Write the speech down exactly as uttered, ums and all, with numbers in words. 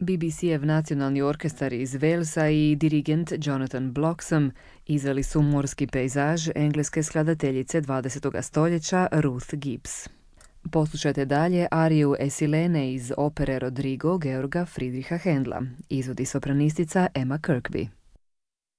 B B C-ev nacionalni orkestar iz Walesa i dirigent Jonathan Bloxham izveli su morski pejzaž engleske skladateljice dvadesetog stoljeća Ruth Gibbs. Poslušajte dalje ariju Esilene iz opere Rodrigo Georga Friedricha Händla, izvodi sopranistica Emma Kirkby.